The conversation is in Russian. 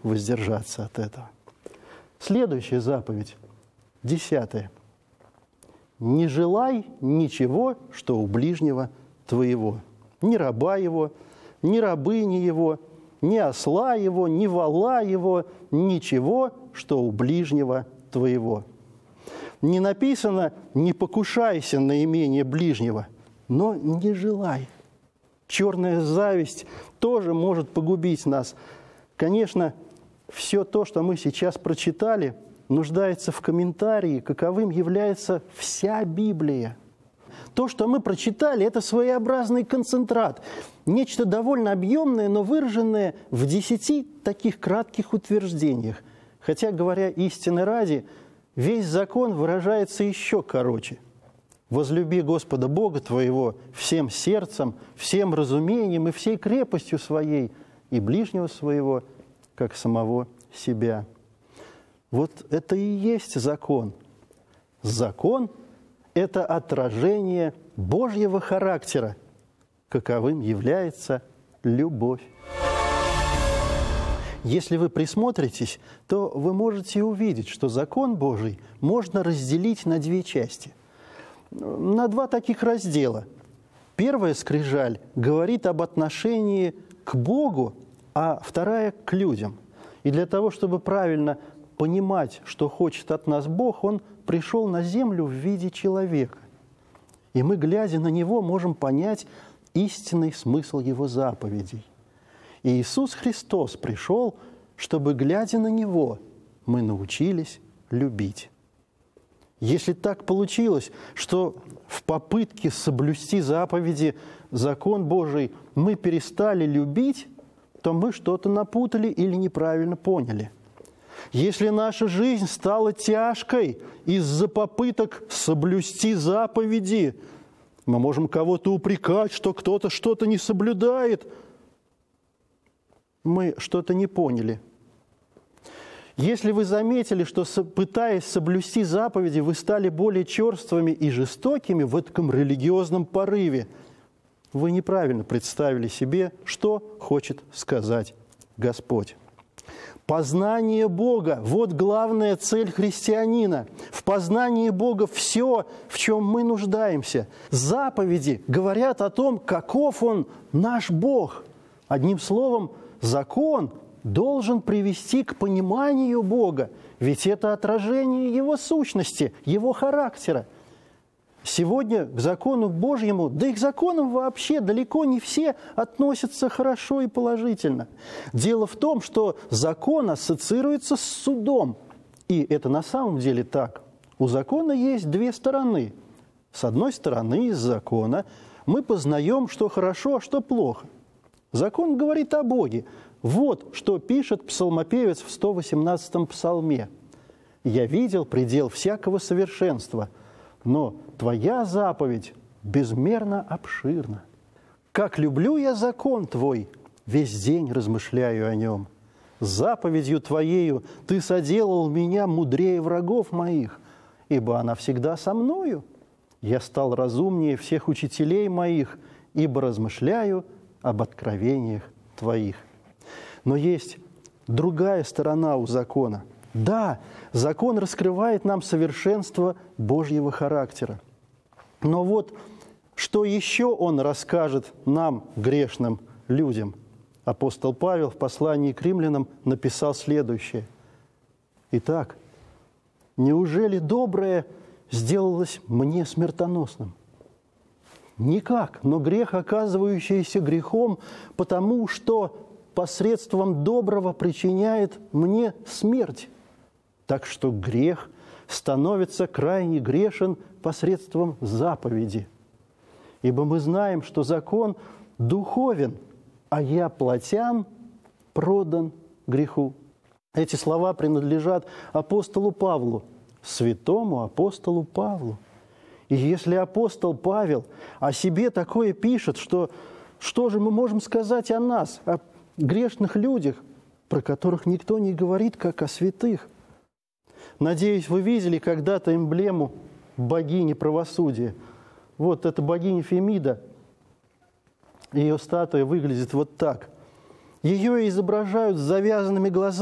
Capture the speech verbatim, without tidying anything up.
воздержаться от этого. Следующая заповедь, десятая. «Не желай ничего, что у ближнего твоего, ни раба его, ни рабыни его, ни осла его, ни вола его, ничего, что у ближнего твоего». Не написано «не покушайся на имение ближнего», но «не желай». Черная зависть тоже может погубить нас. Конечно, все то, что мы сейчас прочитали, нуждается в комментарии, каковым является вся Библия. То, что мы прочитали, это своеобразный концентрат, нечто довольно объемное, но выраженное в десяти таких кратких утверждениях. Хотя, говоря истины ради, весь закон выражается еще короче. «Возлюби Господа Бога твоего всем сердцем, всем разумением и всей крепостью своей, и ближнего своего, как самого себя». Вот это и есть закон. Закон – это отражение Божьего характера, каковым является любовь. Если вы присмотритесь, то вы можете увидеть, что закон Божий можно разделить на две части, на два таких раздела. Первая скрижаль говорит об отношении к Богу, а вторая – к людям. И для того, чтобы правильно понимать, что хочет от нас Бог, Он пришел на землю в виде человека. И мы, глядя на Него, можем понять истинный смысл Его заповедей. И Иисус Христос пришел, чтобы, глядя на Него, мы научились любить. Если так получилось, что в попытке соблюсти заповеди, закон Божий, мы перестали любить, то мы что-то напутали или неправильно поняли. Если наша жизнь стала тяжкой из-за попыток соблюсти заповеди, мы можем кого-то упрекать, что кто-то что-то не соблюдает. Мы что-то не поняли. Если вы заметили, что, пытаясь соблюсти заповеди, вы стали более черствыми и жестокими в этом религиозном порыве, вы неправильно представили себе, что хочет сказать Господь. Познание Бога – вот главная цель христианина. В познании Бога все, в чем мы нуждаемся. Заповеди говорят о том, каков Он, наш Бог. Одним словом, закон должен привести к пониманию Бога, ведь это отражение Его сущности, Его характера. Сегодня к закону Божьему, да и к законам вообще далеко не все относятся хорошо и положительно. Дело в том, что закон ассоциируется с судом. И это на самом деле так. У закона есть две стороны. С одной стороны, из закона мы познаем, что хорошо, а что плохо. Закон говорит о Боге. Вот что пишет псалмопевец в сто восемнадцатом псалме. «Я видел предел всякого совершенства, но Твоя заповедь безмерно обширна. Как люблю я закон Твой, весь день размышляю о нем. Заповедью Твоею Ты соделал меня мудрее врагов моих, ибо она всегда со мною. Я стал разумнее всех учителей моих, ибо размышляю об откровениях Твоих». Но есть другая сторона у закона. Да, закон раскрывает нам совершенство Божьего характера. Но вот что еще он расскажет нам, грешным людям? Апостол Павел в послании к римлянам написал следующее. «Итак, неужели доброе сделалось мне смертоносным? Никак, но грех, оказывающийся грехом, потому что посредством доброго причиняет мне смерть. Так что грех становится крайне грешен посредством заповеди. Ибо мы знаем, что закон духовен, а я плотян продан греху». Эти слова принадлежат апостолу Павлу, святому апостолу Павлу. И если апостол Павел о себе такое пишет, что что же мы можем сказать о нас, о грешных людях, про которых никто не говорит, как о святых? Надеюсь, вы видели когда-то эмблему богини правосудия. Вот эта богиня Фемида, ее статуя выглядит вот так. Ее изображают с завязанными глазами,